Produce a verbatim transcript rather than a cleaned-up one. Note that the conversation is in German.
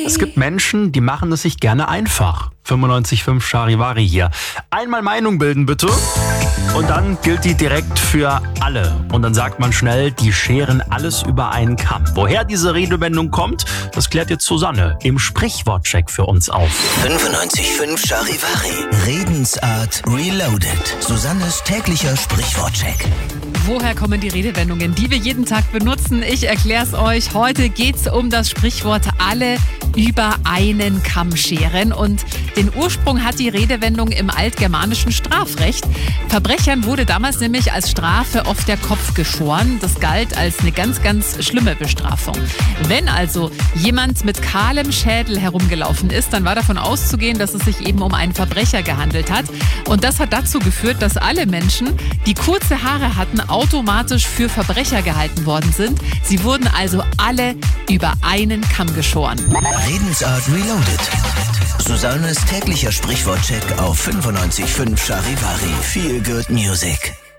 Es gibt Menschen, die machen es sich gerne einfach. fünfundneunzig Komma fünf Charivari hier. Einmal Meinung bilden bitte. Und dann gilt die direkt für alle. Und dann sagt man schnell, die scheren alles über einen Kamm. Woher diese Redewendung kommt, das klärt jetzt Susanne im Sprichwortcheck für uns auf. fünfundneunzig Komma fünf Charivari. Redensart Reloaded. Susannes täglicher Sprichwortcheck. Woher kommen die Redewendungen, die wir jeden Tag benutzen? Ich erkläre es euch. Heute geht es um das Sprichwort alle über einen Kamm scheren. Und den Ursprung hat die Redewendung im altgermanischen Strafrecht. Verbrechern wurde damals nämlich als Strafe oft der Kopf geschoren. Das galt als eine ganz, ganz schlimme Bestrafung. Wenn also jemand mit kahlem Schädel herumgelaufen ist, dann war davon auszugehen, dass es sich eben um einen Verbrecher gehandelt hat. Und das hat dazu geführt, dass alle Menschen, die kurze Haare hatten, automatisch für Verbrecher gehalten worden sind. Sie wurden also alle über einen Kamm geschoren. Redensart Reloaded. Susannes täglicher Sprichwortcheck auf fünfundneunzig Komma fünf Charivari. Feel good music.